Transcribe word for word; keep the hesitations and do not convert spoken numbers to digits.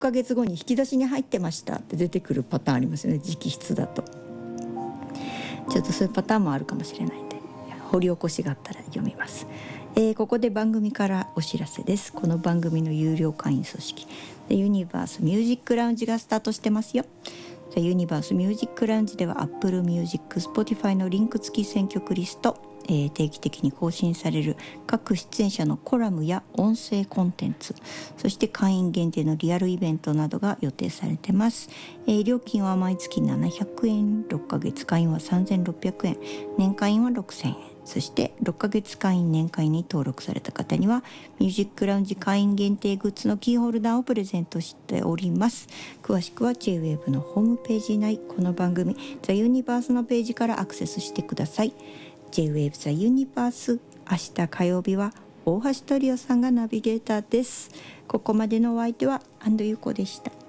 かげつごに引き出しに入ってましたって出てくるパターンありますよね、直筆だと。ちょっとそういうパターンもあるかもしれないんで、掘り起こしがあったら読みます。えー、ここで番組からお知らせです。この番組の有料会員組織The Universe Music Loungeがスタートしてますよ。The Universe Music Loungeでは Apple Music、Spotify のリンク付き選曲リスト、えー、定期的に更新される各出演者のコラムや音声コンテンツ、そして会員限定のリアルイベントなどが予定されてます。えー、料金は毎月ななひゃくえん、ろっかげつ会員はさんぜんろっぴゃくえん、年会員はろくせんえん、そしてろっかげつ会員年会員に登録された方にはミュージックラウンジ会員限定グッズのキーホルダーをプレゼントしております。詳しくは ジェイウェーブ のホームページ内、この番組 The Universe のページからアクセスしてください。 ジェイウェーブ The Universe、 明日火曜日は大橋トリオさんがナビゲーターです。ここまでのお相手は安藤優子でした。